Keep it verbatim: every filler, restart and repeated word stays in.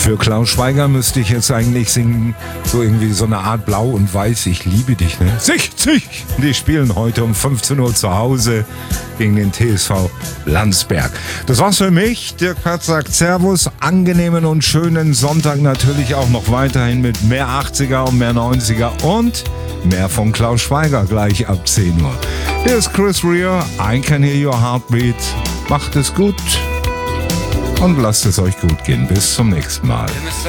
Für Klaus Schweiger müsste ich jetzt eigentlich singen, so irgendwie so eine Art Blau und Weiß, ich liebe dich, ne? sechzig! Die spielen heute um fünfzehn Uhr zu Hause gegen den T S V Landsberg. Das war's für mich. Dirk Patz sagt Servus, angenehmen und schönen Sonntag natürlich auch noch weiterhin mit mehr achtziger und mehr neunziger und mehr von Klaus Schweiger gleich ab zehn Uhr. Hier ist Chris Rea, I Can Hear Your Heartbeat. Macht es gut und lasst es euch gut gehen. Bis zum nächsten Mal.